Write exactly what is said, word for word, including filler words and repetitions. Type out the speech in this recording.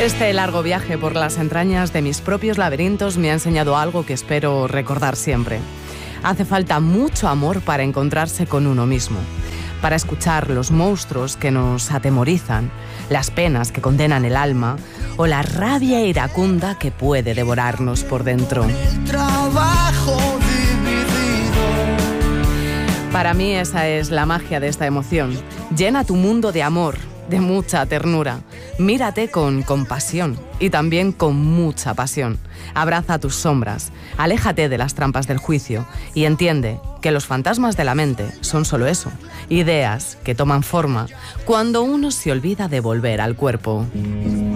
Este largo viaje por las entrañas de mis propios laberintos me ha enseñado algo que espero recordar siempre. Hace falta mucho amor para encontrarse con uno mismo, para escuchar los monstruos que nos atemorizan, las penas que condenan el alma o la rabia iracunda que puede devorarnos por dentro. El trabajo dividido. Para mí esa es la magia de esta emoción. Llena tu mundo de amor, de mucha ternura. Mírate con compasión y también con mucha pasión. Abraza tus sombras, aléjate de las trampas del juicio y entiende que los fantasmas de la mente son solo eso, ideas que toman forma cuando uno se olvida de volver al cuerpo.